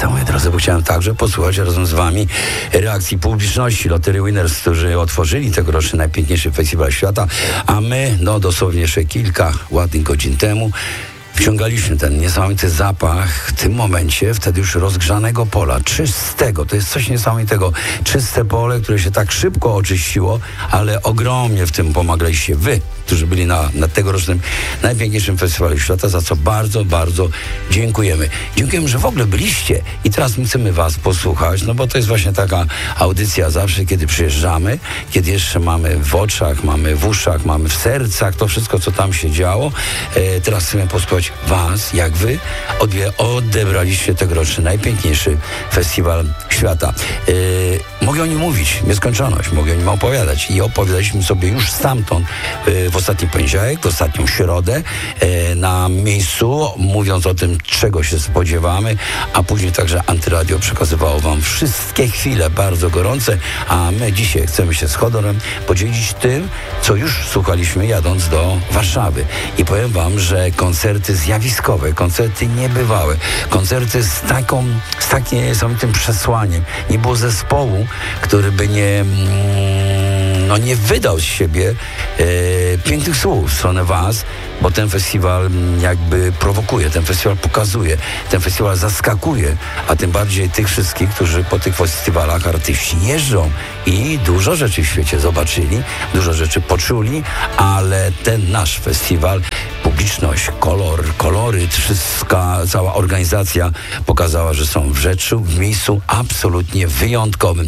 miejsca, moi drodzy, bo chciałem także posłuchać razem z wami reakcji publiczności Lottery Winners, którzy otworzyli tegoroczny najpiękniejszy festiwal świata, a my, dosłownie jeszcze kilka ładnych godzin temu wciągaliśmy ten niesamowity zapach w tym momencie, wtedy już rozgrzanego pola, czystego, to jest coś niesamowitego, czyste pole, które się tak szybko oczyściło, ale ogromnie w tym pomagaliście wy, którzy byli na tegorocznym najpiękniejszym festiwalu świata, za co bardzo, bardzo dziękujemy. Dziękujemy, że w ogóle byliście i teraz my chcemy was posłuchać, bo to jest właśnie taka audycja zawsze, kiedy przyjeżdżamy, kiedy jeszcze mamy w oczach, mamy w uszach, mamy w sercach to wszystko, co tam się działo. Teraz chcemy posłuchać was, jak wy odebraliście tegoroczny najpiękniejszy festiwal świata. Mogę o nim mówić, nieskończoność, mogę o nim opowiadać i opowiadaliśmy sobie już stamtąd w ostatni poniedziałek, w ostatnią środę na miejscu, mówiąc o tym, czego się spodziewamy, a później także Antyradio przekazywało wam wszystkie chwile bardzo gorące, a my dzisiaj chcemy się z Hodorem podzielić tym, co już słuchaliśmy jadąc do Warszawy. I powiem wam, że koncerty zjawiskowe, koncerty niebywałe, koncerty z takim niesamowitym przesłaniem. Nie było zespołu, który by nie wydał z siebie pięknych słów w stronę was, bo ten festiwal jakby prowokuje, ten festiwal pokazuje, ten festiwal zaskakuje, a tym bardziej tych wszystkich, którzy po tych festiwalach artyści jeżdżą i dużo rzeczy w świecie zobaczyli, dużo rzeczy poczuli, ale ten nasz festiwal, publiczność, koloryt, cała organizacja pokazała, że są w rzeczu, w miejscu absolutnie wyjątkowym.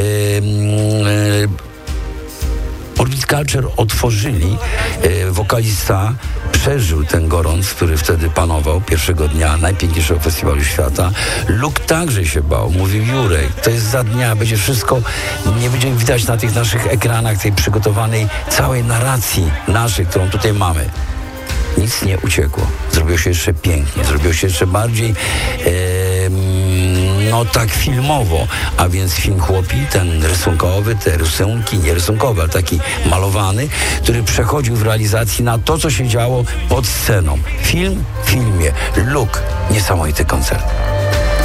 Orbit Culture otworzyli, wokalista przeżył ten gorąc, który wtedy panował pierwszego dnia najpiękniejszego festiwalu świata. Luke także się bał, mówił: Jurek, to jest za dnia, będzie wszystko, nie będzie widać na tych naszych ekranach tej przygotowanej całej narracji naszej, którą tutaj mamy. Nic nie uciekło. Zrobiło się jeszcze pięknie, zrobiło się jeszcze bardziej tak filmowo, a więc film chłopi, ten rysunkowy, te rysunki, nie rysunkowe, ale taki malowany, który przechodził w realizacji na to, co się działo pod sceną. Film w filmie. Luke, niesamowity koncert.